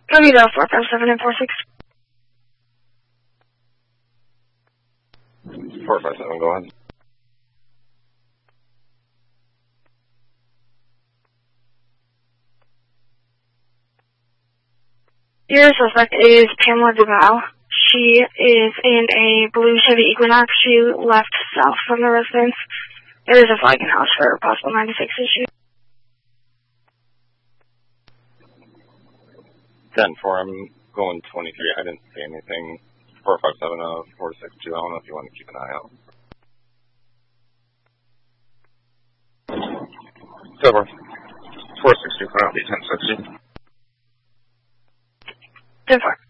Copy the 457 and 46. 457, go ahead. Your suspect is Pamela Duval. She is in a blue Chevy Equinox. She left south from the residence. There is a flag in house for a possible 96 issue. 10-4, I'm going 23. I didn't see anything. 457 462. I don't know if you want to keep an eye out. Silver. 460, I'll be 1060. 10-4.